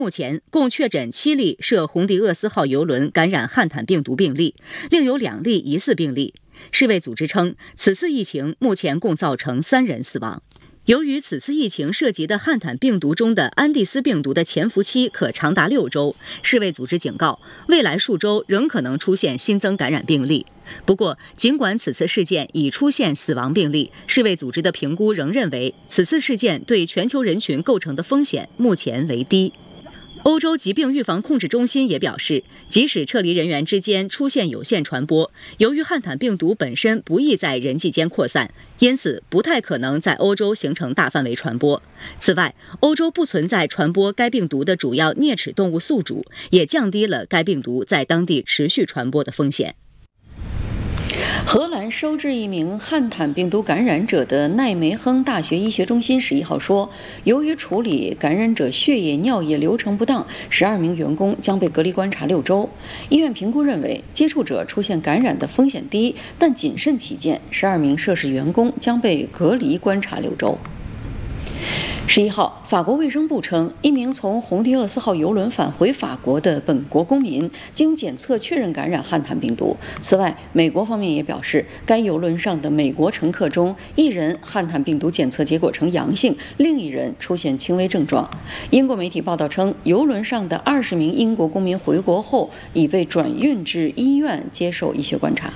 目前共确诊7例涉红迪厄斯号邮轮感染汉坦病毒病例，另有2例疑似病例。世卫组织称，此次疫情目前共造成3人死亡。由于此次疫情涉及的汉坦病毒中的安第斯病毒的潜伏期可长达6周，世卫组织警告，未来数周仍可能出现新增感染病例。不过，尽管此次事件已出现死亡病例，世卫组织的评估仍认为，此次事件对全球人群构成的风险目前为低。欧洲疾病预防控制中心也表示，即使撤离人员之间出现有限传播，由于汉坦病毒本身不易在人际间扩散，因此不太可能在欧洲形成大范围传播。此外，欧洲不存在传播该病毒的主要啮齿动物宿主，也降低了该病毒在当地持续传播的风险。 荷兰收治一名汉坦病毒感染者的奈梅亨大学医学中心11号说，由于处理感染者血液、尿液流程不当，12名员工将被隔离观察6周。医院评估认为，接触者出现感染的风险低，但谨慎起见，12名涉事员工将被隔离观察6周。11号，法国卫生部称，一名从红迪厄斯号邮轮返回法国的本国公民经检测确认感染汉坦病毒。此外，美国方面也表示，该邮轮上的美国乘客中，1人汉坦病毒检测结果呈阳性，另1人出现轻微症状。英国媒体报道称，邮轮上的20名英国公民回国后已被转运至医院接受医学观察。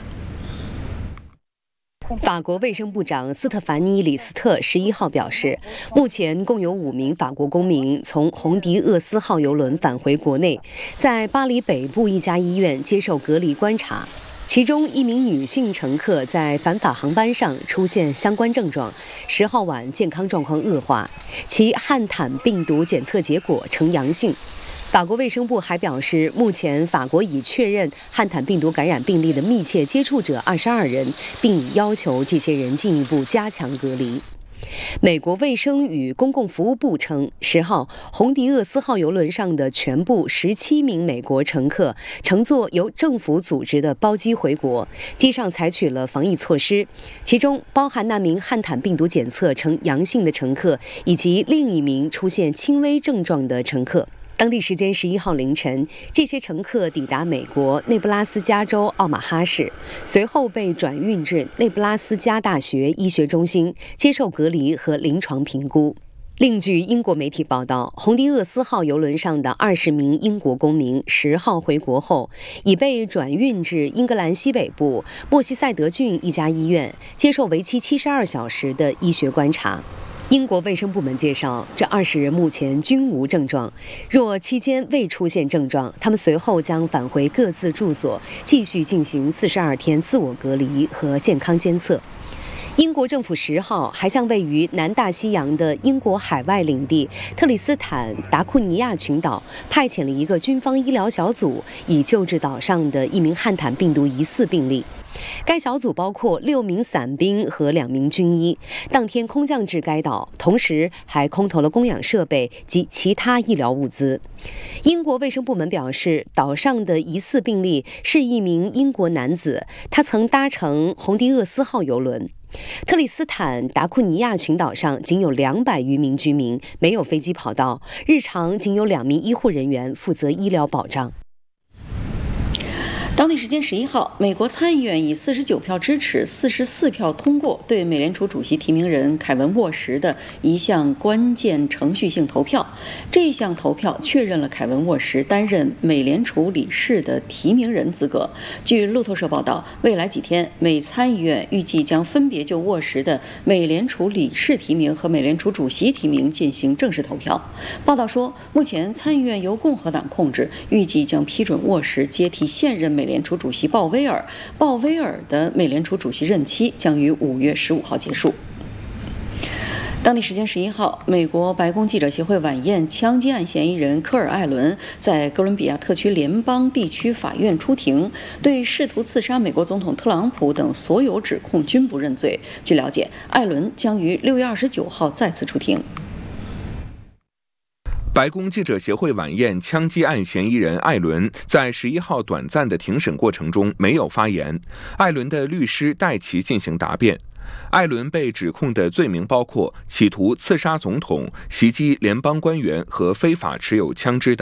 法国卫生部长斯特凡尼·李斯特11号表示，目前共有5名法国公民从红迪厄斯号邮轮返回国内，在巴黎北部一家医院接受隔离观察。其中1名女性乘客在返法航班上出现相关症状，10号晚健康状况恶化，其汉坦病毒检测结果呈阳性。法国卫生部还表示，目前法国已确认汉坦病毒感染病例的密切接触者22人，并已要求这些人进一步加强隔离。美国卫生与公共服务部称，10号红迪厄斯号邮轮上的全部17名美国乘客乘坐由政府组织的包机回国，机上采取了防疫措施，其中包含那名汉坦病毒检测呈阳性的乘客，以及另1名出现轻微症状的乘客。当地时间11号凌晨，这些乘客抵达美国内布拉斯加州奥马哈市，随后被转运至内布拉斯加大学医学中心接受隔离和临床评估。另据英国媒体报道，红迪厄斯号邮轮上的20名英国公民10号回国后，已被转运至英格兰西北部莫西塞德郡一家医院接受为期72小时的医学观察。英国卫生部门介绍，这20人目前均无症状，若期间未出现症状，他们随后将返回各自住所，继续进行42天自我隔离和健康监测。英国政府10号还向位于南大西洋的英国海外领地特里斯坦达库尼亚群岛派遣了一个军方医疗小组，以救治岛上的1名汉坦病毒疑似病例。该小组包括6名伞兵和2名军医，当天空降至该岛，同时还空投了供氧设备及其他医疗物资。英国卫生部门表示，岛上的疑似病例是1名英国男子，他曾搭乘红迪厄斯号邮轮。特里斯坦达库尼亚群岛上仅有200余名居民，没有飞机跑道，日常仅有2名医护人员负责医疗保障。 当地时间11号，美国参议院以49票支持、44票通过对美联储主席提名人凯文·沃什的一项关键程序性投票。这项投票确认了凯文·沃什担任美联储理事的提名人资格。据路透社报道，未来几天，美参议院预计将分别就沃什的美联储理事提名和美联储主席提名进行正式投票。报道说，目前参议院由共和党控制，预计将批准沃什接替现任美联储主席鲍威尔。鲍威尔的美联储主席任期将于5月15号结束。当地时间11号，美国白宫记者协会晚宴枪击案嫌疑人科尔·艾伦在哥伦比亚特区联邦地区法院出庭，对试图刺杀美国总统特朗普等所有指控均不认罪。据了解，艾伦将于6月29号再次出庭。 白宫记者协会晚宴枪击案嫌疑人艾伦在11号短暂的庭审过程中没有发言，艾伦的律师代其进行答辩。艾伦被指控的罪名包括企图刺杀总统、袭击联邦官员和非法持有枪支等。